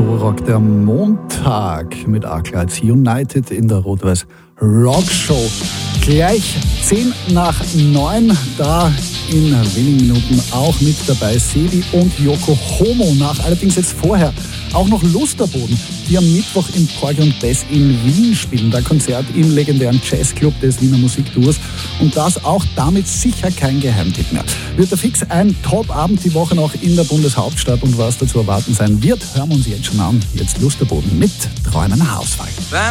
So rockt der Montag mit Arclights United in der Rot-Weiß Rock Show. Gleich 10 nach 9, da in wenigen Minuten auch mit dabei Sebi und Yoko Homo. Allerdings jetzt vorher auch noch Lusterboden, die am Mittwoch im Porgy und Bess in Wien spielen. Der Konzert im legendären Jazzclub des Wiener Musikduos. Und das auch damit sicher kein Geheimtipp mehr. Wird da fix ein Top-Abend die Woche noch in der Bundeshauptstadt und was dazu erwarten sein wird, hören wir uns jetzt schon an. Jetzt Lusterboden mit Träumen Hausfall.